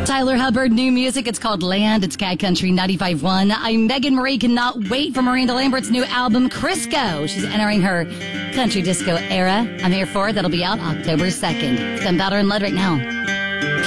Tyler Hubbard, new music. It's called Land. It's Cat Country 95.1. I'm Megan Marie. Cannot wait for Miranda Lambert's new album, Crisco. She's entering her country disco era. I'm here for it. That'll be out October 2nd. It's Gunpowder and Lead right now.